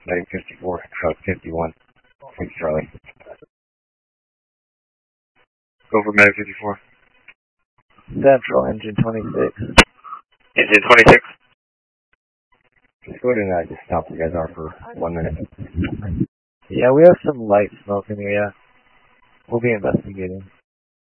Name 54, truck 51. Thanks, Charlie. Go for Mag 54. Central, engine 26. Engine 26. Just go ahead and just stop where you guys are for 1 minute. Yeah, we have some light smoke in here, yeah. We'll be investigating.